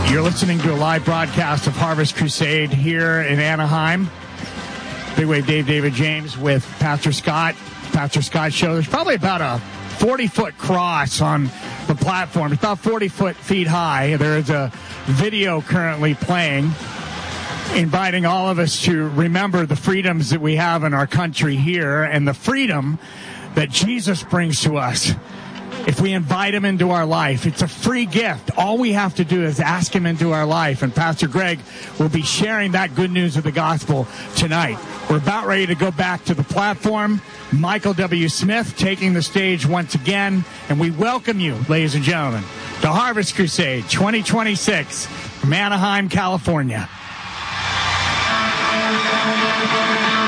You're listening to a live broadcast of Harvest Crusade here in Anaheim. Big Wave David James with Pastor Scott. Pastor Scott Show. There's probably about a 40-foot cross on the platform. It's about 40 feet high. There is a video currently playing, inviting all of us to remember the freedoms that we have in our country here and the freedom that Jesus brings to us. If we invite him into our life, it's a free gift. All we have to do is ask him into our life. And Pastor Greg will be sharing that good news of the gospel tonight. We're about ready to go back to the platform. Michael W. Smith taking the stage once again. And we welcome you, ladies and gentlemen, to Harvest Crusade 2026 from Anaheim, California.